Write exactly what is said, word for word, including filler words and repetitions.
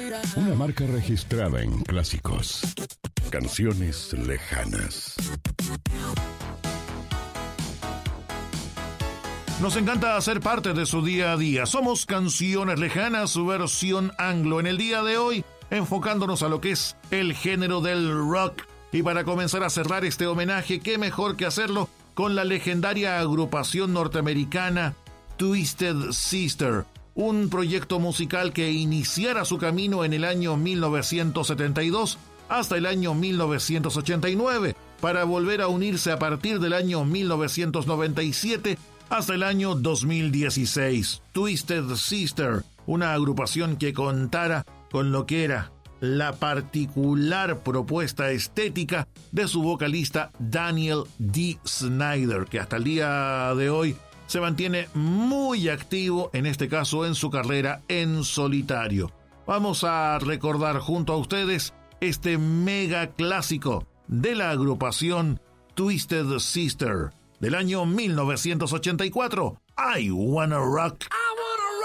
Una marca registrada en clásicos. Canciones lejanas. Nos encanta ser parte de su día a día. Somos Canciones Lejanas, su versión anglo. En el día de hoy, enfocándonos a lo que es el género del rock. Y para comenzar a cerrar este homenaje, qué mejor que hacerlo con la legendaria agrupación norteamericana Twisted Sister. Un proyecto musical que iniciara su camino en el año mil novecientos setenta y dos hasta el año mil novecientos ochenta y nueve, para volver a unirse a partir del año mil novecientos noventa y siete hasta el año dos mil dieciséis. Twisted Sister, una agrupación que contara con lo que era la particular propuesta estética de su vocalista Daniel D. Snyder, que hasta el día de hoy se mantiene muy activo, en este caso en su carrera en solitario. Vamos a recordar junto a ustedes este mega clásico de la agrupación Twisted Sister del año mil novecientos ochenta y cuatro, I Wanna Rock.